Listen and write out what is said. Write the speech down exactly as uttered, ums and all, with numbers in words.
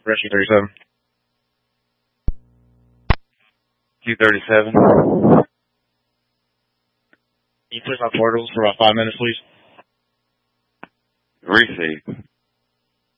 Rescue thirty-seven. Q thirty-seven. Can you push my portals for about five minutes, please? Receive.